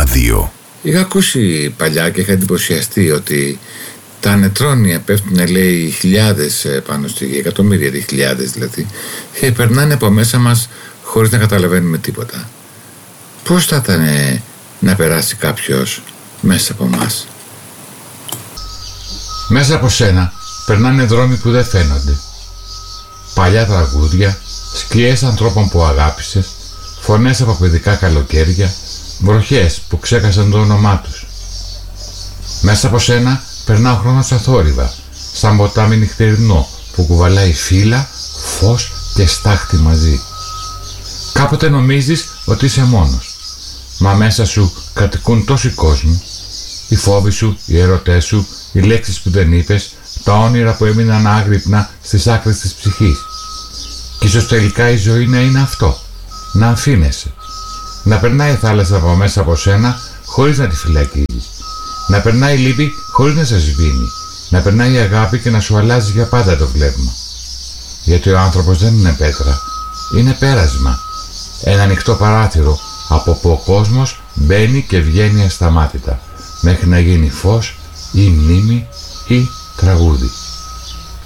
ράδιο. Είχα ακούσει παλιά και είχα εντυπωσιαστεί ότι τα νετρόνια πέφτουν, λέει, χιλιάδες πάνω στη γη, εκατομμύρια ή χιλιάδες δηλαδή, και περνάνε από μέσα μας χωρίς να καταλαβαίνουμε τίποτα. Πώς θα ήταν να περάσει κάποιος μέσα από μας? Μέσα από σένα περνάνε δρόμοι που δεν φαίνονται. Παλιά τραγούδια, σκιές ανθρώπων που αγάπησες, φωνές από παιδικά καλοκαίρια, βροχές που ξέχασαν το όνομά τους. Μέσα από σένα περνά ο χρόνος αθόρυβα, σαν ποτάμι νυχτερινό που κουβαλάει φύλλα, φως και στάχτη μαζί. Κάποτε νομίζεις ότι είσαι μόνος, μα μέσα σου κατοικούν τόσοι κόσμοι. Οι φόβοι σου, οι ερωτές σου, οι λέξεις που δεν είπες, τα όνειρα που έμειναν άγρυπνα στις άκρες της ψυχής. Κι ίσως τελικά η ζωή να είναι αυτό, να αφήνεσαι. Να περνάει η θάλασσα από μέσα από σένα χωρίς να τη φυλακίζεις. Να περνάει η λύπη χωρίς να σε σβήνει. Να περνάει η αγάπη και να σου αλλάζει για πάντα το βλέμμα. Γιατί ο άνθρωπος δεν είναι πέτρα, είναι πέρασμα. Ένα ανοιχτό παράθυρο από που ο κόσμος μπαίνει και βγαίνει ασταμάτητα, μέχρι να γίνει φως ή μνήμη ή τραγούδι.